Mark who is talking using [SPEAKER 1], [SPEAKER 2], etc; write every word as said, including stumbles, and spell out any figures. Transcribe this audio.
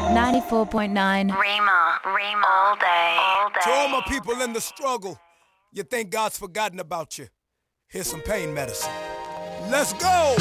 [SPEAKER 1] ninety-four point nine
[SPEAKER 2] Rima, Rima, all day, all day.
[SPEAKER 3] To all my people in the struggle, you think God's forgotten about you. Here's some pain medicine. Let's go!